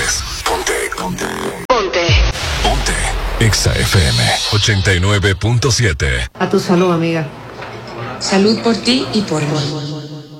partes. Ponte. Exa FM 89.7. A tu salud, amiga. Salud por ti y por mí.